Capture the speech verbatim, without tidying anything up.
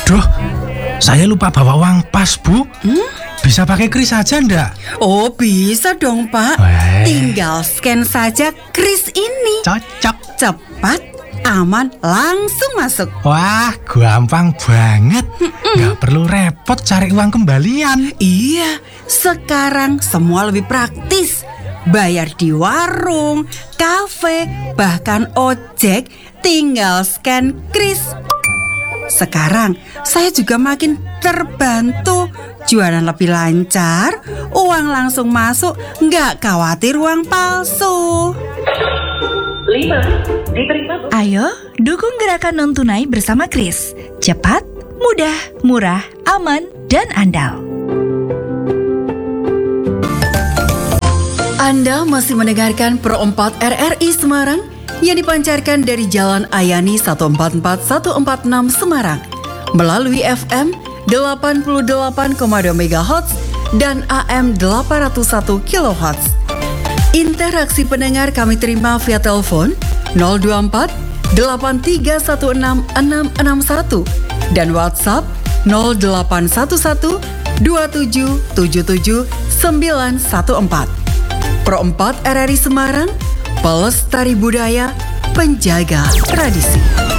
Aduh, saya lupa bawa uang pas, Bu. Hmm? Bisa pakai kris aja enggak? Oh, bisa dong, Pak. Weh. Tinggal scan saja kris ini. Cocok. Cepat, aman, langsung masuk. Wah, gampang banget. Nggak perlu repot cari uang kembalian. Iya, sekarang semua lebih praktis. Bayar di warung, kafe, bahkan ojek, tinggal scan kris. Sekarang saya juga makin terbantu. Jualan lebih lancar, uang langsung masuk, nggak khawatir uang palsu. lima. Diterima. Ayo, dukung gerakan non-tunai bersama Kris. Cepat, mudah, murah, aman, dan andal. Anda masih mendengarkan Pro empat R R I Semarang yang dipancarkan dari Jalan Ayani satu empat empat satu empat enam Semarang melalui F M delapan puluh delapan koma dua megahertz dan A M delapan ratus satu kilohertz. Interaksi pendengar kami terima via telepon nol dua empat delapan tiga satu enam enam enam satu dan WhatsApp nol delapan satu satu dua tujuh tujuh tujuh sembilan satu empat. Pro empat R R I Semarang, pelestari budaya, penjaga tradisi.